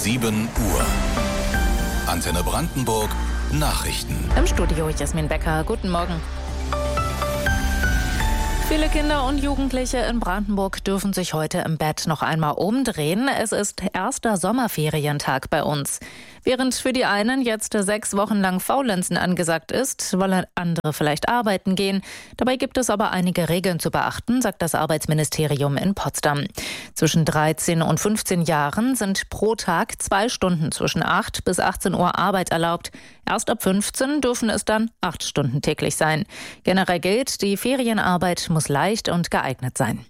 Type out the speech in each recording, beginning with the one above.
7 Uhr. Antenne Brandenburg, Nachrichten. Im Studio Jasmin Becker, guten Morgen. Viele Kinder und Jugendliche in Brandenburg dürfen sich heute im Bett noch einmal umdrehen. Es ist erster Sommerferientag bei uns. Während für die einen jetzt 6 Wochen lang Faulenzen angesagt ist, wollen andere vielleicht arbeiten gehen. Dabei gibt es aber einige Regeln zu beachten, sagt das Arbeitsministerium in Potsdam. Zwischen 13 und 15 Jahren sind pro Tag 2 Stunden zwischen 8 bis 18 Uhr Arbeit erlaubt. Erst ab 15 dürfen es dann 8 Stunden täglich sein. Generell gilt, die Ferienarbeit muss leicht und geeignet sein.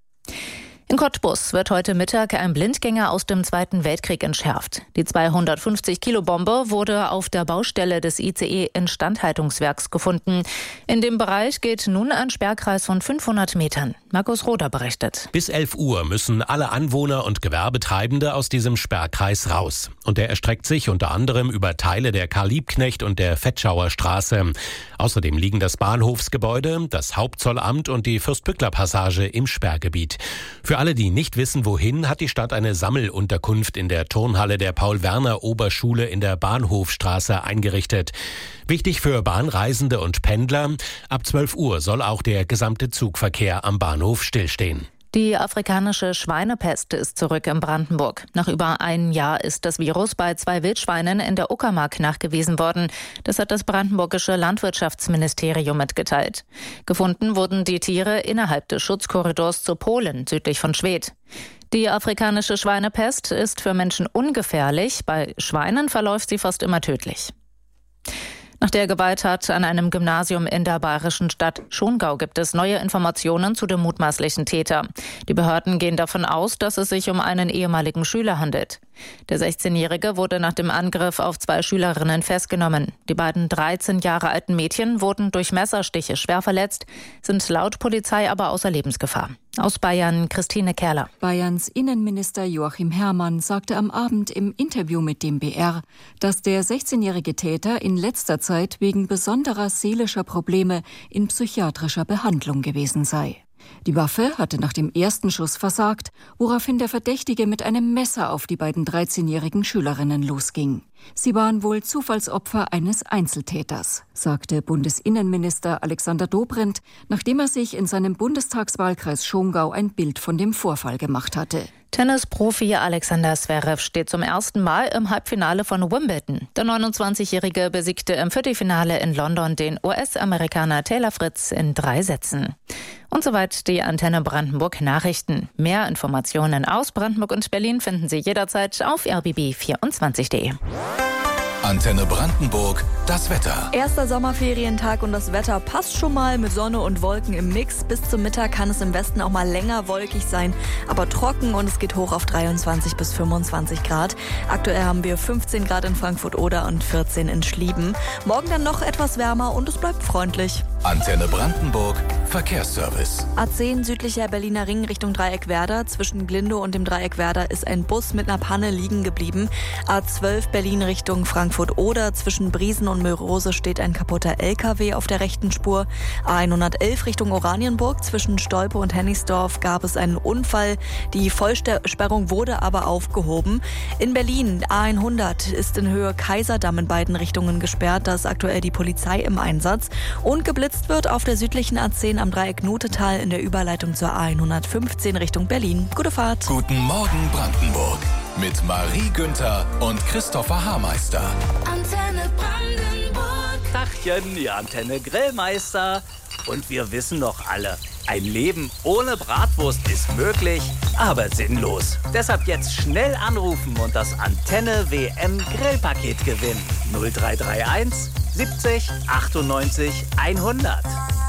In Cottbus wird heute Mittag ein Blindgänger aus dem Zweiten Weltkrieg entschärft. Die 250-Kilo-Bombe wurde auf der Baustelle des ICE-Instandhaltungswerks gefunden. In dem Bereich gilt nun ein Sperrkreis von 500 Metern. Markus Roder berichtet. Bis 11 Uhr müssen alle Anwohner und Gewerbetreibende aus diesem Sperrkreis raus. Und der erstreckt sich unter anderem über Teile der Karl-Liebknecht und der Vetschauer Straße. Außerdem liegen das Bahnhofsgebäude, das Hauptzollamt und die Fürstbückler-Passage im Sperrgebiet. Für alle, die nicht wissen, wohin, hat die Stadt eine Sammelunterkunft in der Turnhalle der Paul-Werner-Oberschule in der Bahnhofstraße eingerichtet. Wichtig für Bahnreisende und Pendler: ab 12 Uhr soll auch der gesamte Zugverkehr am Bahnhof stillstehen. Die afrikanische Schweinepest ist zurück in Brandenburg. Nach über einem Jahr ist das Virus bei 2 Wildschweinen in der Uckermark nachgewiesen worden. Das hat das brandenburgische Landwirtschaftsministerium mitgeteilt. Gefunden wurden die Tiere innerhalb des Schutzkorridors zu Polen, südlich von Schwedt. Die afrikanische Schweinepest ist für Menschen ungefährlich. Bei Schweinen verläuft sie fast immer tödlich. Nach der Gewalttat an einem Gymnasium in der bayerischen Stadt Schongau gibt es neue Informationen zu dem mutmaßlichen Täter. Die Behörden gehen davon aus, dass es sich um einen ehemaligen Schüler handelt. Der 16-Jährige wurde nach dem Angriff auf 2 Schülerinnen festgenommen. Die beiden 13 Jahre alten Mädchen wurden durch Messerstiche schwer verletzt, sind laut Polizei aber außer Lebensgefahr. Aus Bayern Christine Kerler. Bayerns Innenminister Joachim Herrmann sagte am Abend im Interview mit dem BR, dass der 16-jährige Täter in letzter Zeit wegen besonderer seelischer Probleme in psychiatrischer Behandlung gewesen sei. Die Waffe hatte nach dem ersten Schuss versagt, woraufhin der Verdächtige mit einem Messer auf die beiden 13-jährigen Schülerinnen losging. Sie waren wohl Zufallsopfer eines Einzeltäters, sagte Bundesinnenminister Alexander Dobrindt, nachdem er sich in seinem Bundestagswahlkreis Schongau ein Bild von dem Vorfall gemacht hatte. Tennisprofi Alexander Zverev steht zum ersten Mal im Halbfinale von Wimbledon. Der 29-Jährige besiegte im Viertelfinale in London den US-Amerikaner Taylor Fritz in 3 Sätzen. Und soweit die Antenne Brandenburg Nachrichten. Mehr Informationen aus Brandenburg und Berlin finden Sie jederzeit auf rbb24.de. Antenne Brandenburg, das Wetter. Erster Sommerferientag und das Wetter passt schon mal mit Sonne und Wolken im Mix. Bis zum Mittag kann es im Westen auch mal länger wolkig sein, aber trocken und es geht hoch auf 23 bis 25 Grad. Aktuell haben wir 15 Grad in Frankfurt-Oder und 14 in Schlieben. Morgen dann noch etwas wärmer und es bleibt freundlich. Antenne Brandenburg, Verkehrsservice. A10 südlicher Berliner Ring Richtung Dreieck Werder. Zwischen Glindow und dem Dreieck Werder ist ein Bus mit einer Panne liegen geblieben. A12 Berlin Richtung Frankfurt-Oder. Zwischen Briesen und Mörose steht ein kaputter LKW auf der rechten Spur. A111 Richtung Oranienburg. Zwischen Stolpe und Hennigsdorf gab es einen Unfall. Die Vollsperrung wurde aber aufgehoben. In Berlin A100 ist in Höhe Kaiserdamm in beiden Richtungen gesperrt. Da ist aktuell die Polizei im Einsatz. Und geblitzt wird auf der südlichen A10 am Dreieck Notetal in der Überleitung zur A115 Richtung Berlin. Gute Fahrt. Guten Morgen Brandenburg mit Marie Günther und Christopher Haarmeister. Antenne Brandenburg. Tachchen, ihr Antenne Grillmeister. Und wir wissen doch alle, ein Leben ohne Bratwurst ist möglich, aber sinnlos. Deshalb jetzt schnell anrufen und das Antenne WM Grillpaket gewinnen. 0331 70 98 100.